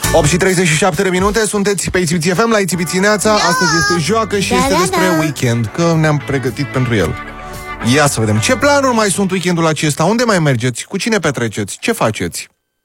8:37, sunteți pe ITBT FM la ITBT Neața. Astăzi este joacă și este despre weekend, că ne-am pregătit pentru el. Ia să vedem, ce planuri mai sunt weekendul acesta? Unde mai mergeți? Cu cine petreceți? Ce faceți?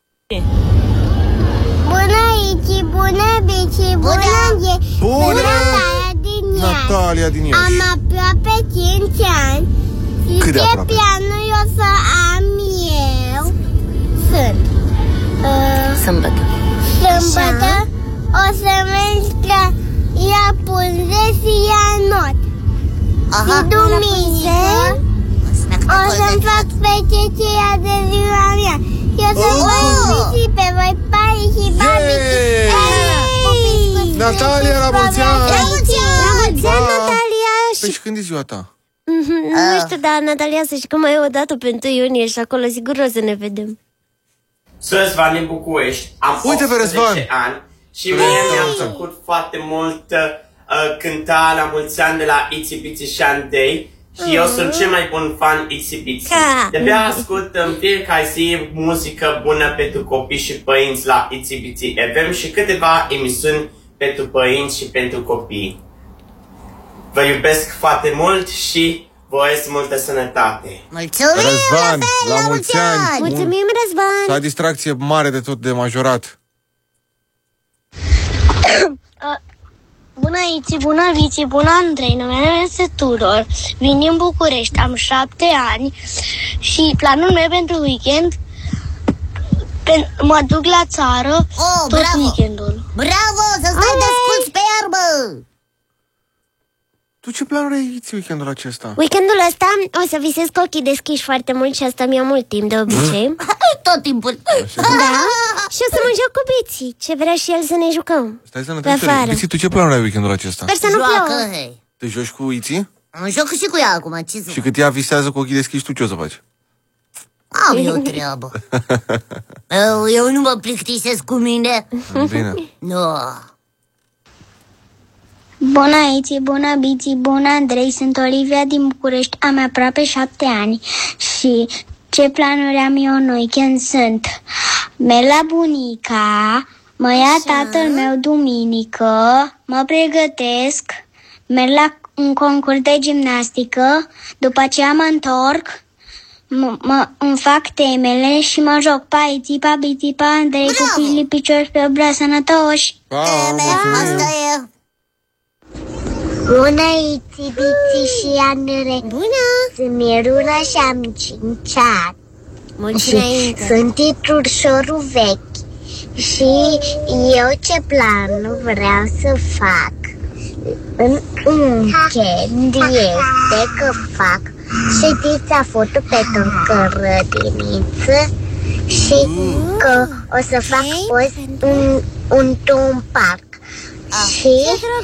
Bună, Ici, bună, Bici, bună, Natalia din Iași. Am aproape 5 ani. Și cât de ce aproape? planuri o să am eu sunt Sâmbătă. Sâmbătă o să merg la Rapunzel și Ianot. Și duminică o să-mi fac petrecerea de ziua mea. Eu să vă pe voi pari și babici. Natalia, la mulți ani! La mulți ani, Natalia! Păi și când e ziua ta? Nu știu, dar Natalia, să știi că mai e o dată pe 1 iunie și acolo sigur o să ne vedem. Sunt Răzvan din București, am Uite pe 18 Răzvan. ani și mie mi-am făcut foarte mult cântarea la mulți ani de la Itsy Bitsy și Andrei și eu sunt cel mai bun fan Itsy Bitsy. De-abia ascult în fiecare zi muzică bună pentru copii și părinți la Itsy Bitsy FM și câteva emisiuni pentru părinți și pentru copii. Vă iubesc foarte mult și vă urez multă sănătate. Mulțumim, Răzvan, la mulți ani! Mulțumim, Răzvan! S-a distracție mare de tot de majorat. Bună, Iți, bună, Vici, bună, Andrei, numele meu este Tudor, vin din București, am 7 ani și planul meu pentru weekend, mă duc la țară tot weekendul. Bravo, să stai desculți pe iarbă! Tu ce planuri ai weekendul acesta? Weekendul ăsta o să visez cu ochii deschiși foarte mult și asta mi-a mult timp de obicei. Tot timpul. Da? Și o să mă joc cu Biții, ce vrea și el să ne jucăm. Stai să ne pe afară. Biții, tu ce planuri ai weekendul acesta? Sper să nu plouă. Hei. Te joci cu Iții? Mă joc și cu ea acum, ce să... Și cât ea visează cu ochii deschiși, tu ce o să faci? Am eu treabă. Eu nu mă plictisesc cu mine. Bine. Nu. Bună, Iți, bună, Bici, bună, Andrei, sunt Olivia din București, am aproape 7 ani și ce planuri am eu în weekend sunt: merg la bunica, mă ia tatăl meu duminică, mă pregătesc, merg la un concurs de gimnastică, după aceea mă întorc, îmi fac temele și mă joc pa Iți, pa Bici, pa Andrei, cu pili picioși pe obra, sănătoși. Asta e. Bună, Iți, Bici și Andrei. Bună! Sunt Miruna și am 5 ani. Și sunt titrușorul vechi. Și eu ce plan vreau să fac în weekend este că fac ședința foto pe grădiniță și că o să fac post într-un parc. Și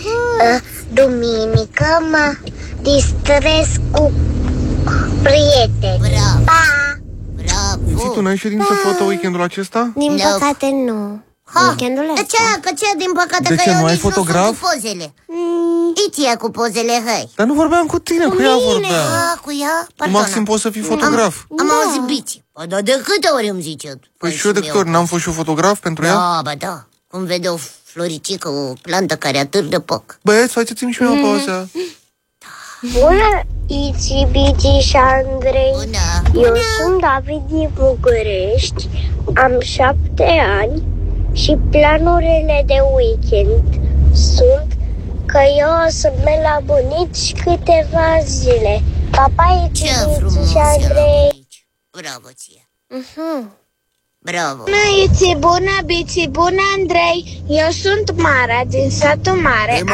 duminică mă distrez cu prieteni. Pa! Biții, tu n-ai ședință foto weekendul acesta? Din păcate nu. Weekendul De ăsta. ce, din păcate, De că ce, eu nu ai nici fotograf? nu sunt cu pozele. Iți e cu pozele, hăi. Dar nu vorbeam cu tine, cu ea vorbeam. Cu ea? Cu Pardona. Maxim poți să fii fotograf. Am auzit Bici. Dar de câte ori îmi zice? Păi și eu de câte ori n-am fost și eu fotograf pentru ea? Da, bă, da. Cum vede o floricică, o plantă care atârnă poc. Băieți, faceți-mi și mie o pauză. Bună, Iți, Bici și Andrei. Bună. Eu sunt David din București, am 7 ani și planurile de weekend sunt că eu o să merg la bunici câteva zile. Papa, Iți, Ce Bici frumos și era Andrei. aici. Bravo ție. Bravo. Bună, Iți, bună, Bici, bună, Andrei. Eu sunt Mara din satul Mare.